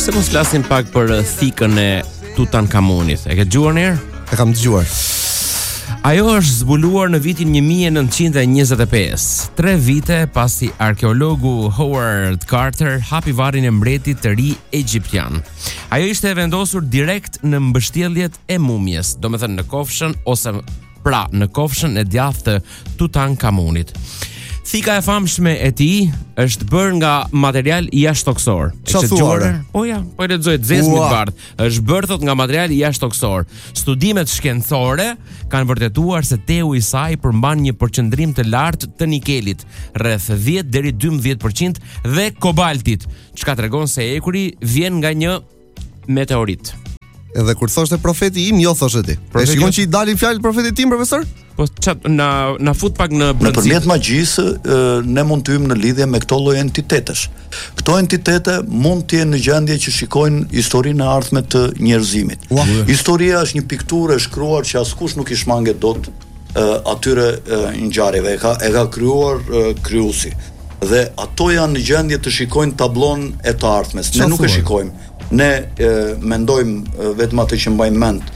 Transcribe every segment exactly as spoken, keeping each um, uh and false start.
pse mos flasim pak për thikën e Tutankamonit? E ke dëgjuar një herë? E kam dëgjuar. Ajo është zbuluar në vitin një mijë e nëntëqind e njëzet e pesë, tre vite pasi arkeologu Howard Carter hapi varrin e mbretit të ri egjiptian. Ajo ishte e vendosur direkt në mbështjelljet e mumjes, domethënë në kofshën ose pra në kofshën e djathtë të Tutankamonit. Thika e famshme e tij është bërë nga material jashtëtoksor. Çfarë thua? Po ja, po e lexoj Zezmi të bardh. Është bërë thot nga material jashtëtoksor. Studimet shkencore kanë vërtetuar se teu i saj përmban një përqendrim të lartë të nikelit, rreth dhjetë deri dymbëdhjetë përqind, dhe kobaltit, çka tregon se ekuri vjen nga një meteorit. Edhe kur thoshte profeti im, jo thoshe ti. E shikon që i dalin fjalë profetit tim, profesor? Po çat na na fut pak në brendësi. Nëpërmjet magjisë ne mund të hyjmë në lidhje me këto lloj entitetesh. Këto entitete mund të jenë në gjendje që shikojnë historinë e ardhme të njerëzimit. Wow. Historia është një pikturë e shkruar që askush nuk i shmanget dot uh, atyre uh, ngjarjeve. E ka e ka krijuar uh, krijuesi. Dhe ato janë në gjendje të shikojnë tablon e të ardhmes. Ne nuk e shikojmë. Ne e, mendojmë e, vetëm atë që mbajmë mend.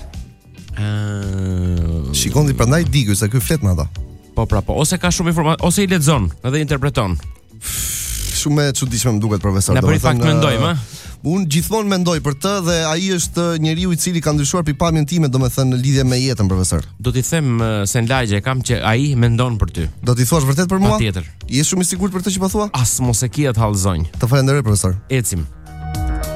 Uh, Shikon ti prandaj digu se ky flet me ata. Po pra po, ose ka shumë informacion, ose i lexon dhe interpreton. Shumë e çuditshme më duket, profesor. Na për fakt mendojmë, ë? Unë gjithmonë mendoj për të dhe ai është njeriu i cili ka ndryshuar pikpamjen time, domethënë në lidhje me jetën, profesor. Do t'i them uh, se në lagje kam që ai mendon për ty. Do t'i thosh vërtet për mua? Patjetër. Je shumë i sigurt për të që po thua? As mos e kia të hallzonj. Të falenderoj, profesor. Ecim.